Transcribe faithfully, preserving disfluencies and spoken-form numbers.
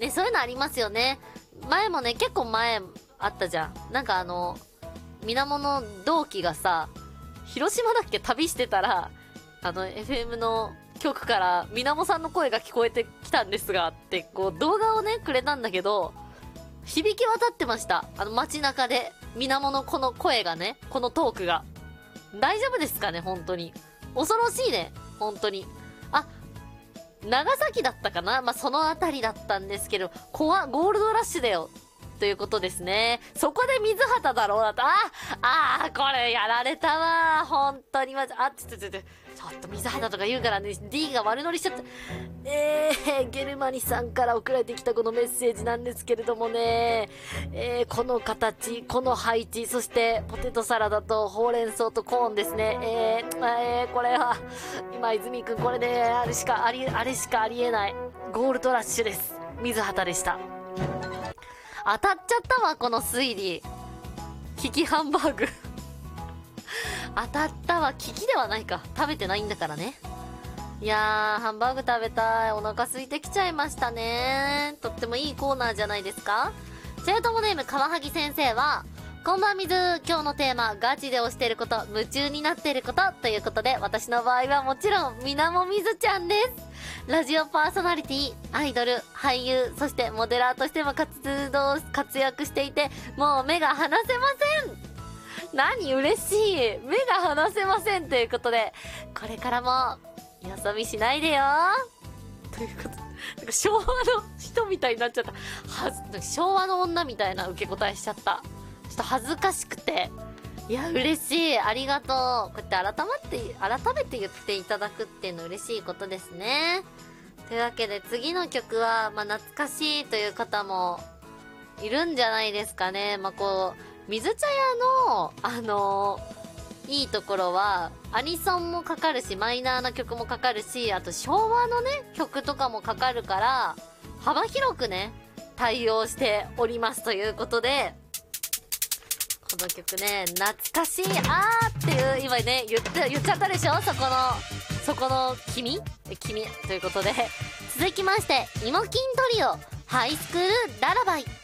ね、そういうのありますよね。前もね、結構前あったじゃん。なんかあの、水面の同期がさ、広島だっけ旅してたら、あの、エフエム の局から、水面さんの声が聞こえてきたんですが、って、こう、動画をね、くれたんだけど、響き渡ってました。あの、街中で、水面のこの声がね、このトークが。大丈夫ですかね、本当に。恐ろしいね、本当に。あ、長崎だったかな、まあ、そのあたりだったんですけど、怖、ゴールドラッシュだよ。ということですね。そこで水畑だろうなと。ああー、これやられたわ。本当にまず、あ、ちょっとちょっと、ちょっと水畑とか言うからね、D が悪乗りしちゃった。えー、ゲルマニさんから送られてきたこのメッセージなんですけれどもね、えー、この形、この配置、そしてポテトサラダとほうれん草とコーンですね。えー、えー、これは、今泉くんこれね、あれしか、あり、あれしかありえない。ゴールドラッシュです。水畑でした。当たっちゃったわ、この推理。キキハンバーグ。当たったわ。キキではないか。食べてないんだからね。いやー、ハンバーグ食べたい。お腹空いてきちゃいましたね。とってもいいコーナーじゃないですか。チェルトモネーム、カワハギ先生は、こんばんみず、今日のテーマ、ガチで推していること、夢中になっていること、ということで、私の場合はもちろん、みなもみずちゃんです。ラジオパーソナリティ、アイドル、俳優、そしてモデラーとしても活動、活躍していて、もう目が離せません。何嬉しい。目が離せませんということで、これからも、よそ見しないでよ。ということで、なんか昭和の人みたいになっちゃった。はず、昭和の女みたいな受け答えしちゃった。ちょっと恥ずかしくて。いや、嬉しい。ありがとう。こうやって改まって、改めて言っていただくっていうの嬉しいことですね。というわけで次の曲は、まあ、懐かしいという方もいるんじゃないですかね。まあ、こう、水茶屋の、あのー、いいところは、アニソンもかかるし、マイナーな曲もかかるし、あと昭和のね、曲とかもかかるから、幅広くね、対応しておりますということで、この曲ね、懐かしい、あーっていう、今ね、言って、言っちゃったでしょ、そこの、そこの、君君ということで、続きまして、イモキントリオ、ハイスクールララバイ。